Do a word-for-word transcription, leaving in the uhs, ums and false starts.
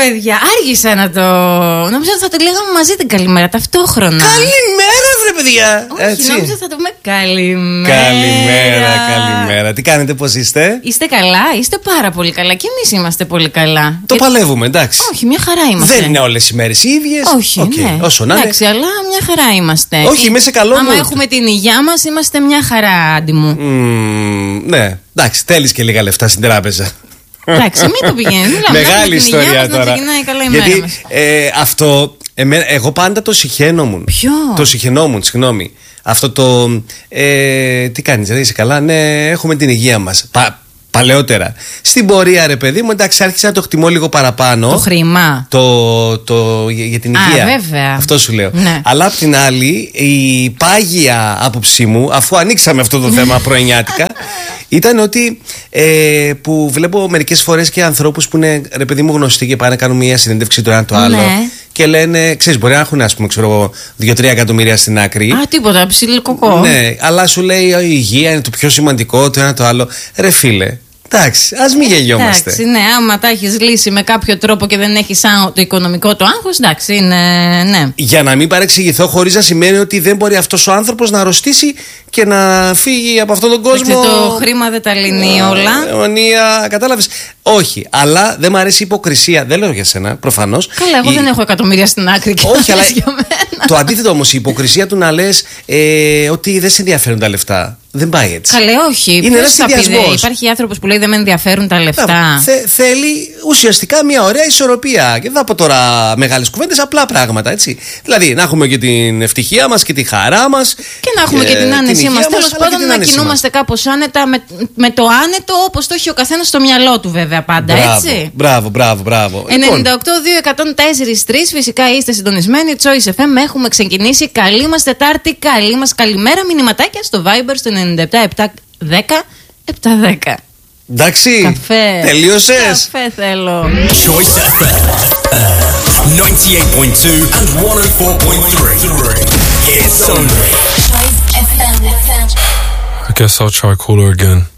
παιδιά, άργησα να το. Νόμιζα ότι θα το λέγαμε μαζί την καλημέρα ταυτόχρονα. Καλημέρα, ρε παιδιά! Όχι, Έτσι. νόμιζα ότι θα το πούμε καλημέρα. Καλημέρα, καλημέρα. Τι κάνετε, πώς είστε? Είστε καλά, είστε πάρα πολύ καλά. Και εμείς είμαστε πολύ καλά. Το Και... παλεύουμε, εντάξει. Όχι, μια χαρά είμαστε. Δεν είναι όλες οι μέρες οι ίδιες. Όχι, okay. ναι. Όσο να είναι. Εντάξει, αλλά μια χαρά είμαστε. Όχι, είμαι σε καλό Άμα mood. έχουμε την υγειά μας, είμαστε μια χαρά, άντι μου. Mm, ναι, εντάξει, θέλεις και λίγα λεφτά στην τράπεζα. Εντάξει, μην το πηγαίνει. Μεγάλη ιστορία τώρα. Να ξεκινάει καλά η Γιατί μέρα μας. ε, αυτό, εμέ, εγώ πάντα το συχαίνομουν. Ποιο? Το συχαινόμουν, συγγνώμη. Αυτό το. Ε, τι κάνεις, δεν είσαι καλά? Ναι, έχουμε την υγεία μας. Πα, παλαιότερα. Στην πορεία, ρε παιδί μου, εντάξει, άρχισα να το εκτιμώ λίγο παραπάνω. Το χρήμα. Το, το, για την υγεία. Α, βέβαια. Αυτό σου λέω. Ναι. Αλλά απ' την άλλη, η πάγια άποψή μου, αφού ανοίξαμε αυτό το θέμα πρωινιάτικα, ήταν ότι ε, που βλέπω μερικές φορές και ανθρώπους που είναι, ρε παιδί μου, γνωστοί και πάνε να κάνουν μια συνέντευξη το ένα το άλλο. Ναι. Και λένε, ξέρεις, μπορεί να έχουν, ας πούμε, ξέρω, δύο-τρία εκατομμύρια στην άκρη. Α, τίποτα, ψιλοκοκό. Ναι, αλλά σου λέει η υγεία είναι το πιο σημαντικό, το ένα το άλλο. Ρε φίλε, εντάξει, ας μην γελιόμαστε. Εντάξει, ναι, άμα τα έχει λύσει με κάποιο τρόπο και δεν έχει το οικονομικό το άγχος, εντάξει, είναι. Ναι. Για να μην παρεξηγηθώ, χωρίς να σημαίνει ότι δεν μπορεί αυτός ο άνθρωπος να αρρωστήσει και να φύγει από αυτόν τον κόσμο. Εντάξει, το χρήμα δεν τα λύνει όλα. Αιωνία, κατάλαβες. Όχι, αλλά δεν μου αρέσει η υποκρισία. Δεν λέω για σένα, προφανώς. Καλά, εγώ η... δεν έχω εκατομμύρια στην άκρη και όχι, αλλά για μένα. το αντίθετο όμως, η υποκρισία του να λες ε, ότι δεν σε ενδιαφέρουν τα λεφτά. Δεν πάει έτσι. Καλέ, όχι. Είναι ένας συνδυασμός. Υπάρχει άνθρωπος που λέει δεν με ενδιαφέρουν τα λεφτά. Θε, θέλει ουσιαστικά μια ωραία ισορροπία. Και δεν θα πω τώρα μεγάλες κουβέντες, απλά πράγματα, έτσι. Δηλαδή, να έχουμε και την ευτυχία μας και τη χαρά μας. Και να έχουμε και, και την άνεσή μας. Τέλος πάντων, να κινούμαστε κάπως άνετα με, με το άνετο όπως το έχει ο καθένας στο μυαλό του, βέβαια, πάντα. Μπράβο, έτσι. Μπράβο, μπράβο, μπράβο. ενενήντα οκτώ δύο εκατόν τέσσερα τρία, φυσικά είστε συντονισμένοι. Choice εφ εμ, έχουμε ξεκινήσει. Καλή μας Τετάρτη, καλή μας καλημέρα. Μηνυματάκια στο Viber στο ενενήντα επτά επτά δέκα επτά δέκα. Εντάξει, καφέ. Τελείωσες? Καφέ θέλω. Choice εφ εμ ninety-eight point two and one oh four point three. It's only. I guess I'll try call her again.